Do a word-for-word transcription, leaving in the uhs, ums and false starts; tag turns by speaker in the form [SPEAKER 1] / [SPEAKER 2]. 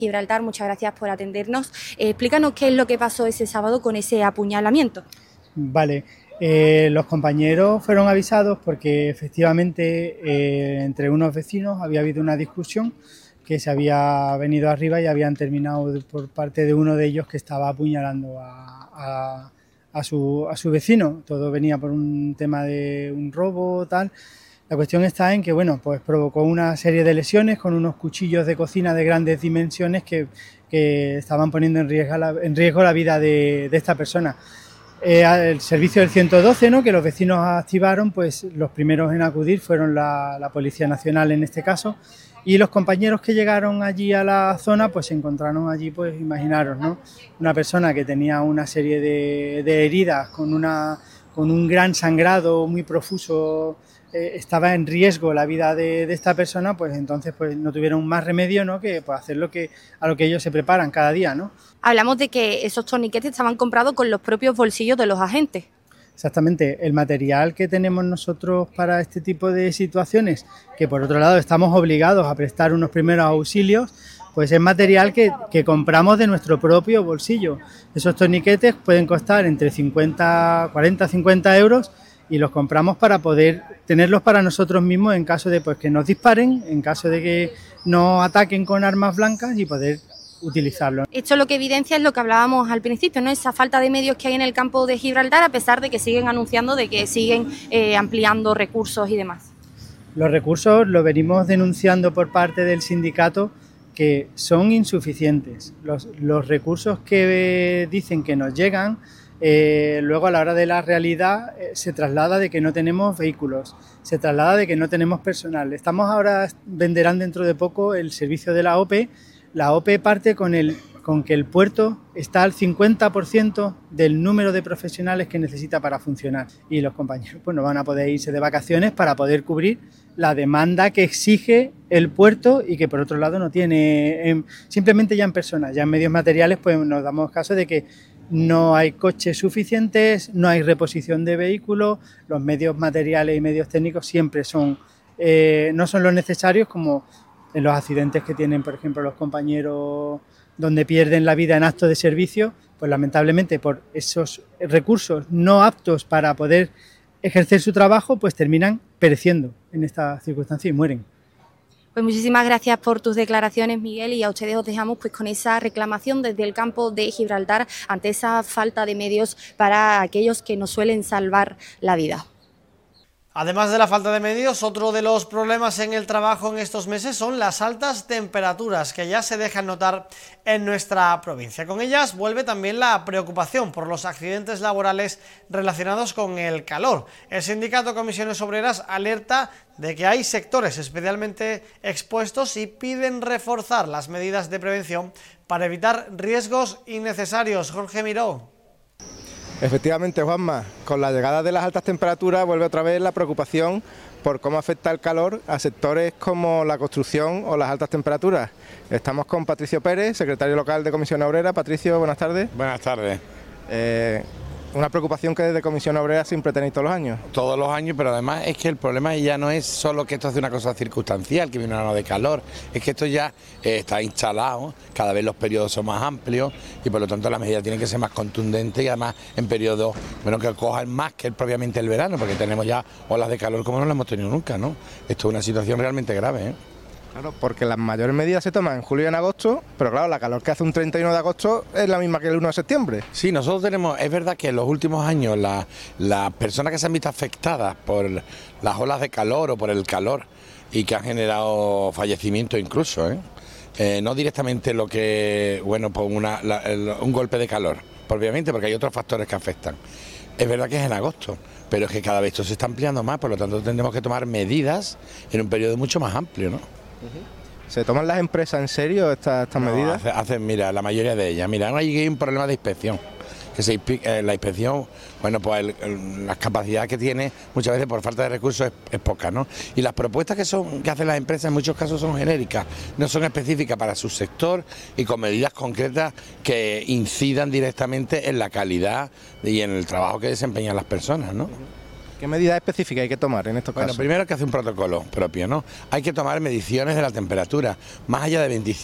[SPEAKER 1] Gibraltar, muchas gracias por atendernos. Eh, explícanos qué es lo que pasó ese sábado con ese apuñalamiento.
[SPEAKER 2] Vale, eh, los compañeros fueron avisados porque efectivamente eh, entre unos vecinos había habido una discusión que se había venido arriba y habían terminado por parte de uno de ellos que estaba apuñalando a, a, a, su, a su vecino. Todo venía por un tema de un robo, tal. La cuestión está en que, bueno, pues provocó una serie de lesiones con unos cuchillos de cocina de grandes dimensiones que, que estaban poniendo en riesgo la, en riesgo la vida de, de esta persona. Eh, el servicio del ciento doce, ¿no?, que los vecinos activaron, pues los primeros en acudir fueron la, la Policía Nacional en este caso, y los compañeros que llegaron allí a la zona, pues se encontraron allí, pues imaginaros, ¿no?, una persona que tenía una serie de, de heridas con, una, con un gran sangrado muy profuso. Eh, estaba en riesgo la vida de, de esta persona, pues entonces pues no tuvieron más remedio, ¿no?, que pues, hacer lo que, a lo que ellos se preparan cada día, ¿no?
[SPEAKER 1] Hablamos de que esos torniquetes estaban comprados con los propios bolsillos de los agentes.
[SPEAKER 2] Exactamente, el material que tenemos nosotros para este tipo de situaciones, que por otro lado estamos obligados a prestar unos primeros auxilios, pues es material que, que compramos de nuestro propio bolsillo. Esos torniquetes pueden costar entre cincuenta, cuarenta, cincuenta euros, y los compramos para poder tenerlos para nosotros mismos en caso de pues, que nos disparen, en caso de que nos ataquen con armas blancas y poder utilizarlos.
[SPEAKER 1] Esto lo que evidencia es lo que hablábamos al principio, ¿no?, esa falta de medios que hay en el campo de Gibraltar, a pesar de que siguen anunciando de que siguen eh, ampliando recursos y demás.
[SPEAKER 2] Los recursos los venimos denunciando por parte del sindicato que son insuficientes. Los, los recursos que dicen que nos llegan, Eh, luego a la hora de la realidad eh, se traslada de que no tenemos vehículos, se traslada de que no tenemos personal. Estamos ahora, venderán dentro de poco el servicio de la O P E. La O P E parte con, el, con que el puerto está al cincuenta por ciento del número de profesionales que necesita para funcionar, y los compañeros pues no van a poder irse de vacaciones para poder cubrir la demanda que exige el puerto y que por otro lado no tiene, eh, simplemente ya en personas, ya en medios materiales, pues nos damos caso de que no hay coches suficientes, no hay reposición de vehículos, los medios materiales y medios técnicos siempre son eh, no son los necesarios, como en los accidentes que tienen, por ejemplo, los compañeros donde pierden la vida en actos de servicio, pues lamentablemente por esos recursos no aptos para poder ejercer su trabajo, pues terminan pereciendo en esta circunstancia y mueren.
[SPEAKER 1] Pues muchísimas gracias por tus declaraciones, Miguel, y a ustedes os dejamos pues con esa reclamación desde el campo de Gibraltar ante esa falta de medios para aquellos que nos suelen salvar la vida.
[SPEAKER 3] Además de la falta de medios, otro de los problemas en el trabajo en estos meses son las altas temperaturas que ya se dejan notar en nuestra provincia. Con ellas vuelve también la preocupación por los accidentes laborales relacionados con el calor. El sindicato Comisiones Obreras alerta de que hay sectores especialmente expuestos y piden reforzar las medidas de prevención para evitar riesgos innecesarios. Jorge Miró.
[SPEAKER 4] Efectivamente, Juanma, con la llegada de las altas temperaturas vuelve otra vez la preocupación por cómo afecta el calor a sectores como la construcción o las altas temperaturas. Estamos con Patricio Pérez, secretario local de Comisión Obrera. Patricio, buenas tardes.
[SPEAKER 5] Buenas tardes.
[SPEAKER 4] Eh, una preocupación que desde Comisión Obrera siempre tenéis todos los años.
[SPEAKER 5] Todos los años, pero además es que el problema ya no es solo que esto hace una cosa circunstancial, que viene una ola de calor, es que esto ya eh, está instalado, cada vez los periodos son más amplios y por lo tanto las medidas tienen que ser más contundentes y además en periodos, bueno, que cojan más que propiamente el verano, porque tenemos ya olas de calor como no las hemos tenido nunca, ¿no? Esto es una situación realmente grave, ¿eh?
[SPEAKER 4] Claro, porque las mayores medidas se toman en julio y en agosto, pero claro, la calor que hace un treinta y uno de agosto es la misma que el uno de septiembre.
[SPEAKER 5] Sí, nosotros tenemos, es verdad que en los últimos años las la personas que se han visto afectadas por las olas de calor o por el calor y que han generado fallecimientos incluso, ¿eh? Eh, no directamente lo que, bueno, por una, la, el, un golpe de calor, obviamente, porque hay otros factores que afectan. Es verdad que es en agosto, pero es que cada vez esto se está ampliando más, por lo tanto tendremos que tomar medidas en un periodo mucho más amplio, ¿no?
[SPEAKER 4] ¿Se toman las empresas en serio estas, estas
[SPEAKER 5] no,
[SPEAKER 4] medidas?
[SPEAKER 5] Hacen, hace, mira, la mayoría de ellas. Mira, hay un problema de inspección. Que se, eh, la inspección, bueno, pues el, el, la capacidad que tiene muchas veces por falta de recursos es, es poca, ¿no? Y las propuestas que son que hacen las empresas en muchos casos son genéricas, no son específicas para su sector y con medidas concretas que incidan directamente en la calidad y en el trabajo que desempeñan las personas, ¿no?
[SPEAKER 4] ¿Qué medidas específicas hay que tomar en estos
[SPEAKER 5] bueno,
[SPEAKER 4] casos?
[SPEAKER 5] Bueno, primero hay que hacer un protocolo propio, ¿no? Hay que tomar mediciones de la temperatura, más allá de veinticinco